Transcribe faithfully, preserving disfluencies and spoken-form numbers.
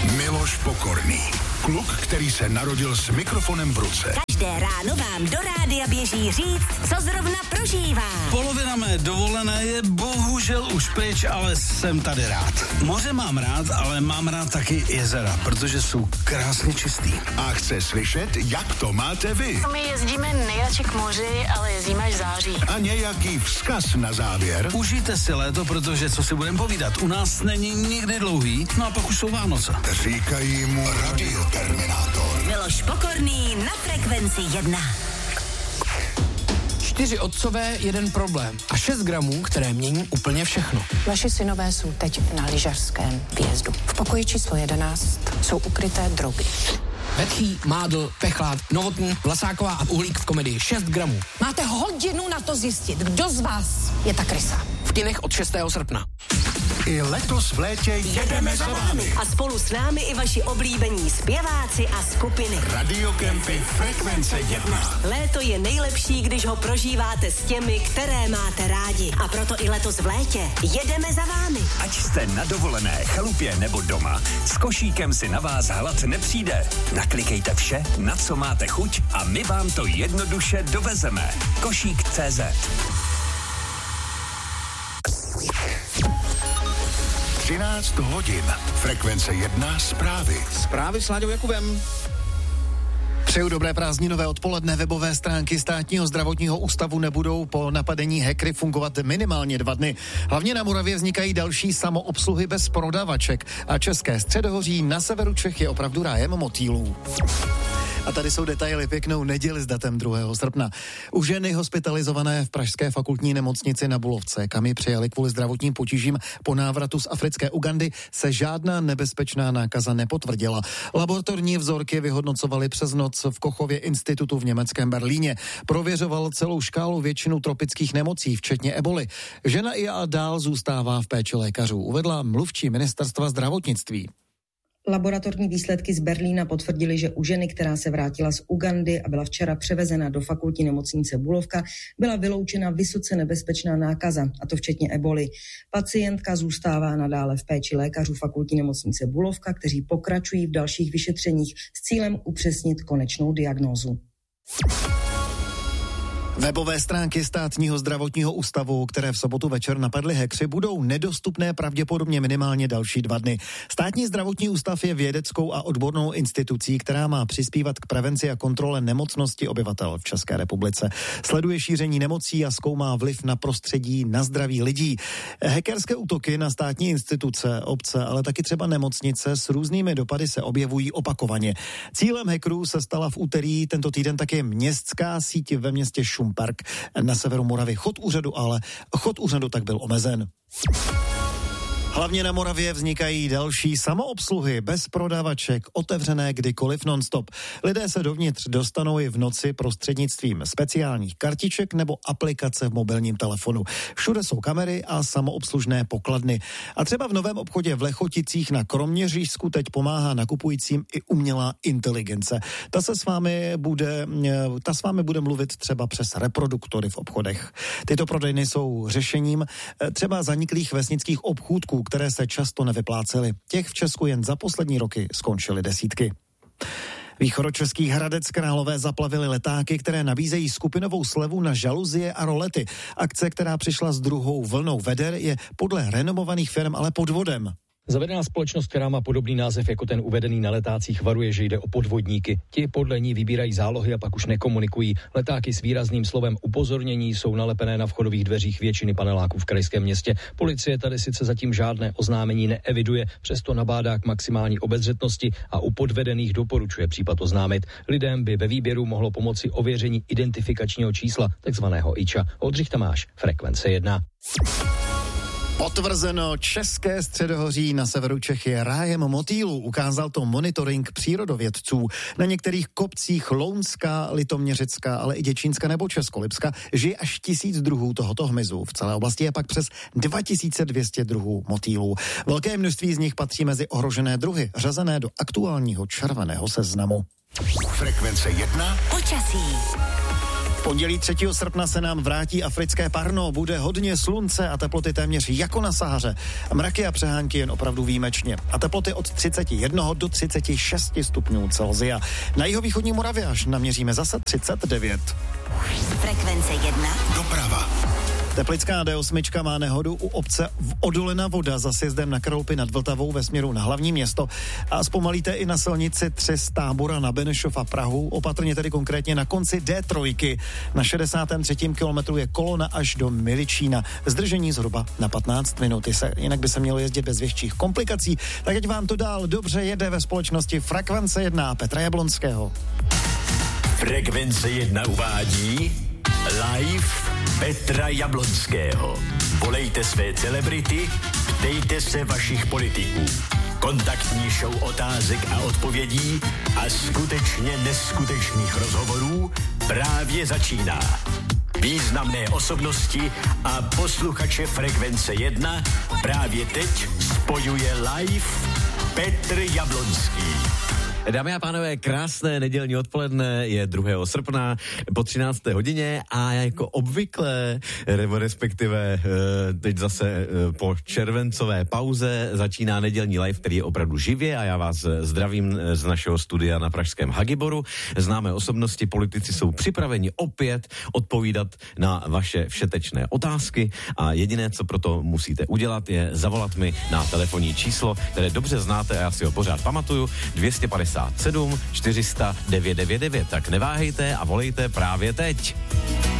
Miloš Pokorný. Kluk, který se narodil s mikrofonem v ruce. Každé ráno vám do rádia běží říct, co zrovna prožívá. Polovina mé dovolené je bohužel už pryč, ale jsem tady rád. Moře mám rád, ale mám rád taky jezera, protože jsou krásně čistý. A chce slyšet, jak to máte vy. My jezdíme nejradši k moři, ale jezdíme až v září. A nějaký vzkaz na závěr. Užijte si léto, protože co si budeme povídat, u nás není nikdy dlouhý, no a pak už jsou Vánoce. Říkají mu radioterminátor. Miloš Pokorný na Frekvenci jedna. Čtyři otcové, jeden problém a šest gramů, které mění úplně všechno. Vaši synové jsou teď na lyžařském výjezdu. V pokoji číslo jedenáct jsou ukryté drogy. Vetchý, Mádl, Pechlát, Novotný, Vlasáková a Uhlík v komedii šest gramů. Máte hodinu na to zjistit, kdo z vás je ta krysa. V kinech od šestého srpna. I letos v létě jedeme za vámi. A spolu s námi i vaši oblíbení zpěváci a skupiny. Radiokempy Frekvence jedna. Léto je nejlepší, když ho prožíváte s těmi, které máte rádi. A proto i letos v létě jedeme za vámi. Ať jste na dovolené, chalupě nebo doma, s košíkem si na vás hlad nepřijde. Naklikejte vše, na co máte chuť a my vám to jednoduše dovezeme. Košík tečka cé zet. třináct hodin. Frekvence jedna zprávy. Zprávy s Láďou Jakubem. Přeju dobré prázdninové odpoledne. Webové stránky Státního zdravotního ústavu nebudou po napadení hackery fungovat minimálně dva dny. Hlavně na Moravě vznikají další samoobsluhy bez prodavaček a České středohoří na severu Čech je opravdu rájem motýlů. A tady jsou detaily. Pěknou neděli s datem druhého srpna. U ženy hospitalizované v pražské fakultní nemocnici na Bulovce, kam ji přijali kvůli zdravotním potížím po návratu z africké Ugandy, se žádná nebezpečná nákaza nepotvrdila. Laboratorní vzorky vyhodnocovali přes noc v Kochově institutu v německém Berlíně. Prověřoval celou škálu většinu tropických nemocí, včetně eboli. Žena i a dál zůstává v péči lékařů, uvedla mluvčí ministerstva zdravotnictví. Laboratorní výsledky z Berlína potvrdily, že u ženy, která se vrátila z Ugandy a byla včera převezena do fakultní nemocnice Bulovka, byla vyloučena vysoce nebezpečná nákaza, a to včetně eboli. Pacientka zůstává nadále v péči lékařů fakultní nemocnice Bulovka, kteří pokračují v dalších vyšetřeních s cílem upřesnit konečnou diagnózu. Webové stránky Státního zdravotního ústavu, které v sobotu večer napadly hackři, budou nedostupné pravděpodobně minimálně další dva dny. Státní zdravotní ústav je vědeckou a odbornou institucí, která má přispívat k prevenci a kontrole nemocnosti obyvatel v České republice. Sleduje šíření nemocí a zkoumá vliv na prostředí, na zdraví lidí. Hackerské útoky na státní instituce, obce, ale taky třeba nemocnice s různými dopady se objevují opakovaně. Cílem hackerů se stala v úterý tento týden také městská síť ve městě Šumperk na severu Moravy. Chod úřadu ale, chod úřadu tak byl omezen. Hlavně na Moravě vznikají další samoobsluhy bez prodavaček, otevřené kdykoliv non-stop. Lidé se dovnitř dostanou i v noci prostřednictvím speciálních kartiček nebo aplikace v mobilním telefonu. Všude jsou kamery a samoobslužné pokladny. A třeba v novém obchodě v Lechoticích na Kroměřížsku teď pomáhá nakupujícím i umělá inteligence. Ta se s vámi bude, ta s vámi bude mluvit třeba přes reproduktory v obchodech. Tyto prodejny jsou řešením třeba zaniklých vesnických obchůdků, které se často nevyplácely. Těch v Česku jen za poslední roky skončily desítky. Východočeský Hradec Králové zaplavili letáky, které nabízejí skupinovou slevu na žaluzie a rolety. Akce, která přišla s druhou vlnou veder, je podle renomovaných firm ale podvodem. Zavedená společnost, která má podobný název jako ten uvedený na letácích, varuje, že jde o podvodníky. Ti podle ní vybírají zálohy a pak už nekomunikují. Letáky s výrazným slovem upozornění jsou nalepené na vchodových dveřích většiny paneláků v krajském městě. Policie tady sice zatím žádné oznámení neeviduje, přesto nabádá k maximální obezřetnosti a u podvedených doporučuje případ oznámit. Lidem by ve výběru mohlo pomoci ověření identifikačního čísla, takzvaného iča. Oldřich Tamáš, Frekvence jedna. Potvrzeno, České středohoří na severu Čech je rájem motýlů. Ukázal to monitoring přírodovědců. Na některých kopcích Lounska, Litoměřicka, ale i Děčínska nebo Českolipska žije až tisíc druhů tohoto hmyzu. V celé oblasti je pak přes dva tisíce dvě stě druhů motýlů. Velké množství z nich patří mezi ohrožené druhy, řazené do aktuálního červeného seznamu. Frekvence jedna. Počasí. Pondělí třetího srpna se nám vrátí africké parno, bude hodně slunce a teploty téměř jako na Sahaře. Mraky a přehánky jen opravdu výjimečně. A teploty od třicet jedna do třicet šest stupňů Celsia. Na jihovýchodní Moravě až naměříme zase třicet devět. Frekvence jedna. Doprava. Teplická D osm má nehodu u obce Odolena Voda za sjezdem na Kralupy nad Vltavou ve směru na hlavní město a zpomalíte i na silnici tři z Tábora na Benešov a Prahu, opatrně tedy konkrétně na konci D tři. Na šedesátém třetím kilometru je kolona až do Miličína. Zdržení zhruba na patnáct minut. Se, jinak by se mělo jezdit bez větších komplikací. Tak ať vám to dál dobře jede ve společnosti Frekvence jedna Petra Jablonského. Frekvence jedna uvádí live Petra Jablonského. Volejte své celebrity, ptejte se vašich politiků. Kontaktní show otázek a odpovědí a skutečně neskutečných rozhovorů právě začíná. Významné osobnosti a posluchače Frekvence jedna právě teď spojuje live Petr Jablonský. Dámy a pánové, krásné nedělní odpoledne, je druhého srpna po třinácté hodině a jako obvykle, respektive teď zase po červencové pauze začíná nedělní live, který je opravdu živě a já vás zdravím z našeho studia na pražském Hagiboru. Známé osobnosti, politici jsou připraveni opět odpovídat na vaše všetečné otázky a jediné, co proto musíte udělat, je zavolat mi na telefonní číslo, které dobře znáte a já si ho pořád pamatuju, dvě stě padesát sedm čtyři sta devět devět devět. Tak neváhejte a volejte právě teď.